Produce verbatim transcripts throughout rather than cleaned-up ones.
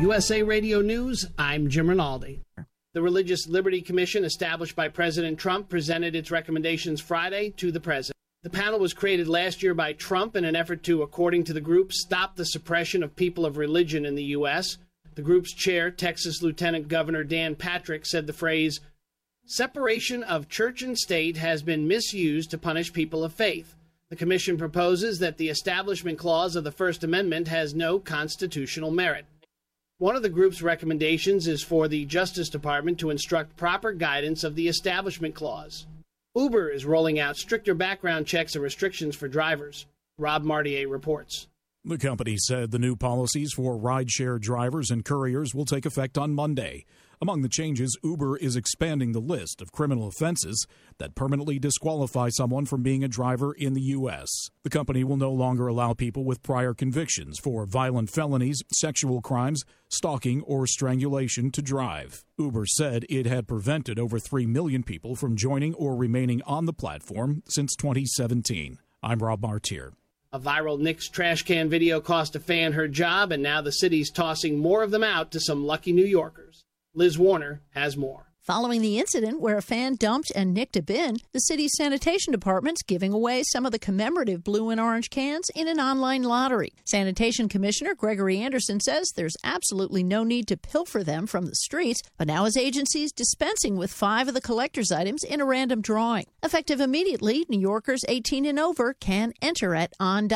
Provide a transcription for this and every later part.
U S A Radio News, I'm Jim Rinaldi. The Religious Liberty Commission, established by President Trump, presented its recommendations Friday to the president. The panel was created last year by Trump in an effort to, according to the group, stop the suppression of people of religion in the U S. The group's chair, Texas Lieutenant Governor Dan Patrick, said the phrase, "Separation of church and state has been misused to punish people of faith." The commission proposes that the Establishment Clause of the First Amendment has no constitutional merit. One of the group's recommendations is for the Justice Department to instruct proper guidance of the Establishment Clause. Uber is rolling out stricter background checks and restrictions for drivers. Rob Martier reports. The company said the new policies for rideshare drivers and couriers will take effect on Monday. Among the changes, Uber is expanding the list of criminal offenses that permanently disqualify someone from being a driver in the U S. The company will no longer allow people with prior convictions for violent felonies, sexual crimes, stalking, or strangulation to drive. Uber said it had prevented over three million people from joining or remaining on the platform since twenty seventeen. I'm Rob Martier. A viral Knicks trash can video cost a fan her job, and now the city's tossing more of them out to some lucky New Yorkers. Liz Warner has more. Following the incident where a fan dumped and nicked a bin, the city's sanitation department's giving away some of the commemorative blue and orange cans in an online lottery. Sanitation Commissioner Gregory Anderson says there's absolutely no need to pilfer them from the streets, but now his agency's dispensing with five of the collector's items in a random drawing. Effective immediately, New Yorkers eighteen and over can enter at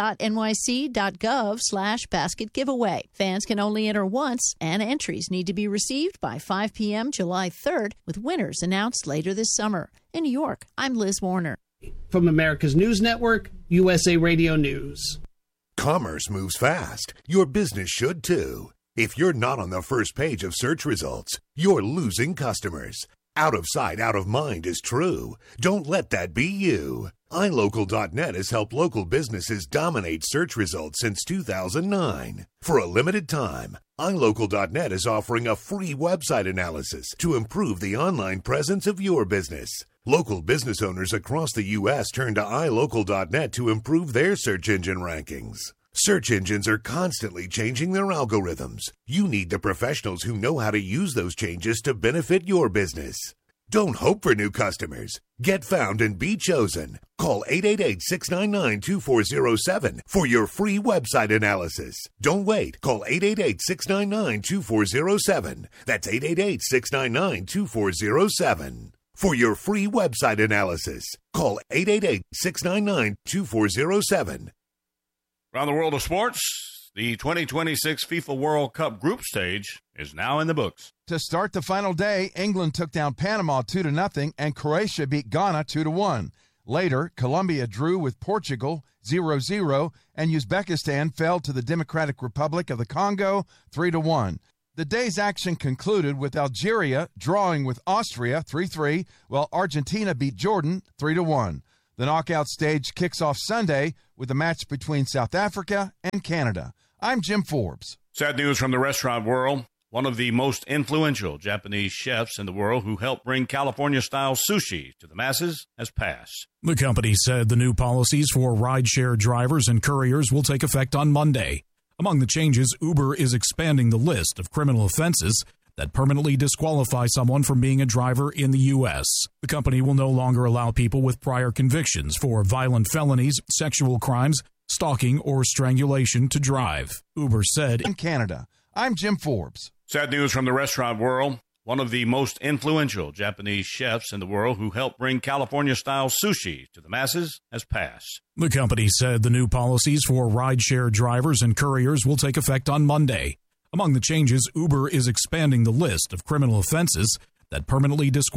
on.nyc.gov slash basket giveaway. Fans can only enter once, and entries need to be received by five p.m. July third, with winners announced later this summer. In New York, I'm Liz Warner. From America's News Network, U S A Radio News. Commerce moves fast. Your business should too. If you're not on the first page of search results, you're losing customers. Out of sight, out of mind is true. Don't let that be you. i local dot net has helped local businesses dominate search results since two thousand nine. For a limited time, i local dot net is offering a free website analysis to improve the online presence of your business. Local business owners across the U S turn to i local dot net to improve their search engine rankings. Search engines are constantly changing their algorithms. You need the professionals who know how to use those changes to benefit your business. Don't hope for new customers. Get found and be chosen. Call eight eight eight, six nine nine, two four zero seven for your free website analysis. Don't wait. Call eight eight eight, six nine nine, two four zero seven. That's eight eight eight, six nine nine, two four zero seven. For your free website analysis, call eight eight eight, six nine nine, two four zero seven. Around the world of sports, the twenty twenty-six FIFA World Cup group stage is now in the books. To start the final day, England took down Panama two to nothing and Croatia beat Ghana two to one. Later, Colombia drew with Portugal zero zero and Uzbekistan fell to the Democratic Republic of the Congo three to one. The day's action concluded with Algeria drawing with Austria three three, while Argentina beat Jordan three to one. The knockout stage kicks off Sunday with a match between South Africa and Canada. I'm Jim Forbes. Sad news from the restaurant world. One of the most influential Japanese chefs in the world who helped bring California-style sushi to the masses has passed. The company said the new policies for rideshare drivers and couriers will take effect on Monday. Among the changes, Uber is expanding the list of criminal offenses that permanently disqualify someone from being a driver in the U S. The company will no longer allow people with prior convictions for violent felonies, sexual crimes, stalking, or strangulation to drive. Uber said in Canada. I'm Jim Forbes. Sad news from the restaurant world. One of the most influential Japanese chefs in the world who helped bring California-style sushi to the masses has passed. The company said the new policies for rideshare drivers and couriers will take effect on Monday. Among the changes, Uber is expanding the list of criminal offenses that permanently disqualify